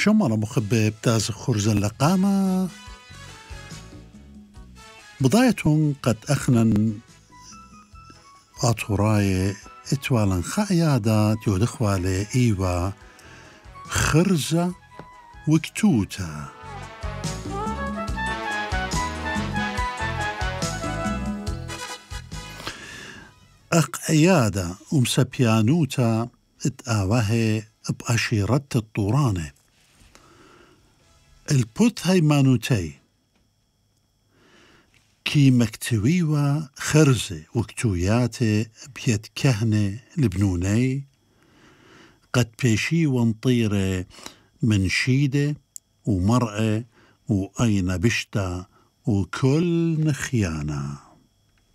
شمرة مخبة بتاز خرز اللقامة بضاية قد أخنن أطوراي اتوالا خعيادات يودخوالي إيوا خرزة وكتوتا أقيادة ومسبيانوتا اتآوهي بأشيرة الطورانة البوت هيمانوتي كي مكتويوا خرزة وكتوياتي بيد كهنة لبنوني قد بيشي ونطيرة من شيدة ومرأة وأين بشتا وكل نخيانة